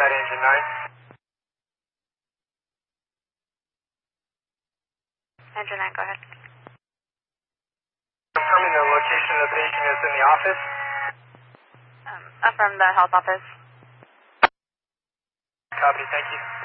that engine 9. Engine 9, go ahead. Confirming the location of the patient is in the office. From the health office. Copy, thank you.